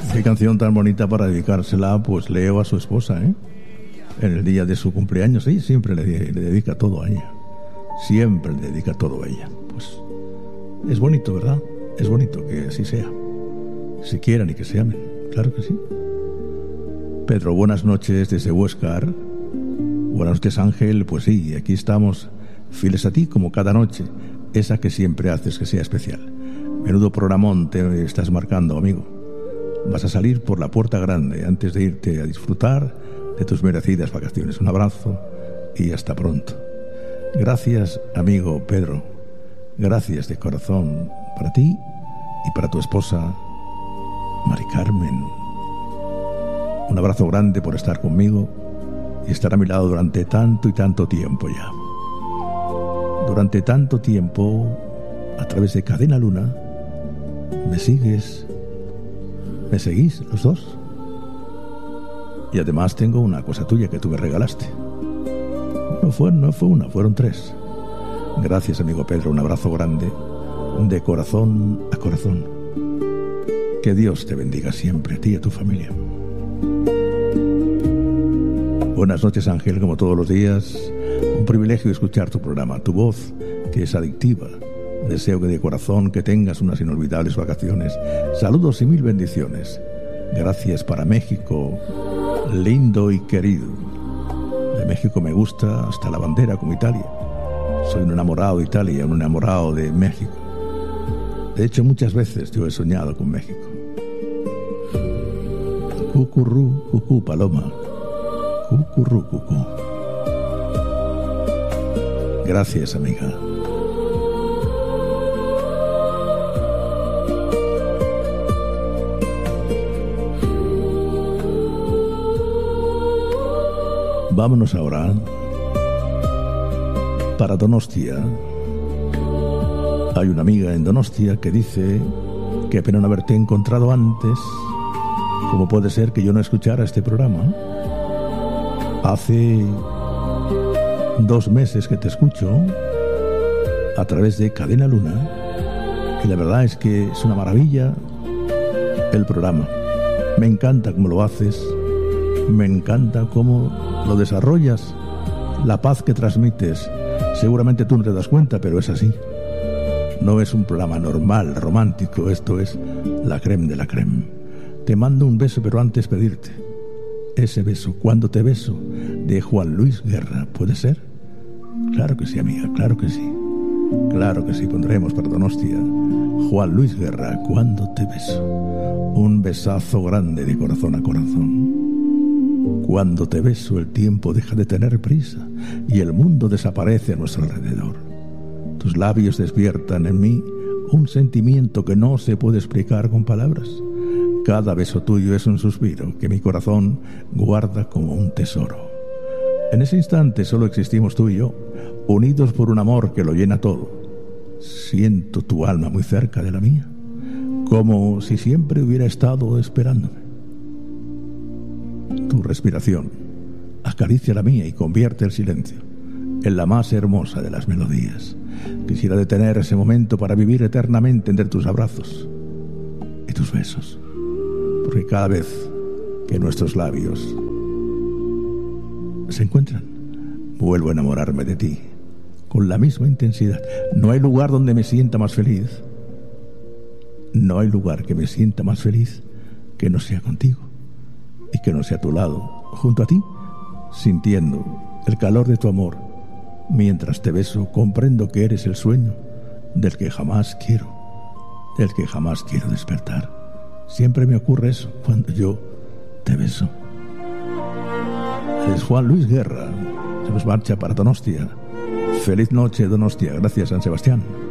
Qué canción tan bonita para dedicársela, pues Leo, a su esposa, ¿eh? En el día de su cumpleaños, sí, siempre le dedica todo a ella. Siempre le dedica todo a ella. Pues es bonito, ¿verdad? Es bonito que así sea. Se quieran y que se amen, claro que sí. Pedro, buenas noches desde Huescar. Buenas noches, Ángel. Pues sí, aquí estamos, fieles a ti como cada noche, esa que siempre haces que sea especial. Menudo programón te estás marcando, amigo. Vas a salir por la puerta grande antes de irte a disfrutar de tus merecidas vacaciones. Un abrazo y hasta pronto. Gracias, amigo Pedro. Gracias de corazón para ti y para tu esposa, Mari Carmen. Un abrazo grande por estar conmigo y estar a mi lado durante tanto y tanto tiempo ya. Durante tanto tiempo, a través de Cadena Luna, me seguís los dos. Y además tengo una cosa tuya que tú me regalaste. No fue una, fueron 3. Gracias, amigo Pedro, un abrazo grande, de corazón a corazón. Que Dios te bendiga siempre, a ti y a tu familia. Buenas noches, Ángel, como todos los días. Un privilegio escuchar tu programa, tu voz, que es adictiva. Deseo que de corazón que tengas unas inolvidables vacaciones. Saludos y 1000 bendiciones. Gracias para México, lindo y querido. De México me gusta hasta la bandera como Italia. Soy un enamorado de Italia, un enamorado de México. De hecho, muchas veces yo he soñado con México. Cucurrú, cucú, paloma. Cucurrú, cucú. Gracias, amiga. Vámonos ahora para Donostia. Hay una amiga en Donostia que dice: qué pena no haberte encontrado antes. ¿Cómo puede ser que yo no escuchara este programa? Hace 2 meses que te escucho a través de Cadena Luna y la verdad es que es una maravilla el programa. Me encanta cómo lo haces, me encanta cómo lo desarrollas, la paz que transmites. Seguramente tú no te das cuenta, pero es así. No es un programa normal, romántico, esto es la crème de la crème. Te mando un beso, pero antes pedirte ese beso, Cuando te beso, de Juan Luis Guerra. ¿Puede ser? Claro que sí, amiga, claro que sí. Claro que sí, pondremos para Donostia Juan Luis Guerra, Cuando te beso. Un besazo grande de corazón a corazón. Cuando te beso, el tiempo deja de tener prisa y el mundo desaparece a nuestro alrededor. Tus labios despiertan en mí un sentimiento que no se puede explicar con palabras. Cada beso tuyo es un suspiro que mi corazón guarda como un tesoro. En ese instante solo existimos tú y yo, unidos por un amor que lo llena todo. Siento tu alma muy cerca de la mía, como si siempre hubiera estado esperándome. Tu respiración acaricia la mía y convierte el silencio en la más hermosa de las melodías. Quisiera detener ese momento para vivir eternamente entre tus abrazos y tus besos, porque cada vez que nuestros labios se encuentran, vuelvo a enamorarme de ti con la misma intensidad. No hay lugar donde me sienta más feliz. No hay lugar que me sienta más feliz que no sea contigo y que no sea a tu lado, junto a ti, sintiendo el calor de tu amor. Mientras te beso, comprendo que eres el sueño del que jamás quiero despertar. Siempre me ocurre eso cuando yo te beso. Es Juan Luis Guerra. Se nos marcha para Donostia. Feliz noche, Donostia. Gracias, San Sebastián.